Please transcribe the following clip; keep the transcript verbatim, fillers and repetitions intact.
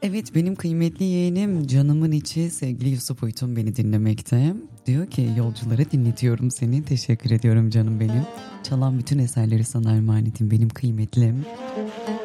Evet, benim kıymetli yeğenim, canımın içi sevgili Yusuf Uytun beni dinlemekte. Diyor ki yolculara dinletiyorum seni. Teşekkür ediyorum canım benim. Çalan bütün eserleri sana emanetim benim kıymetlim.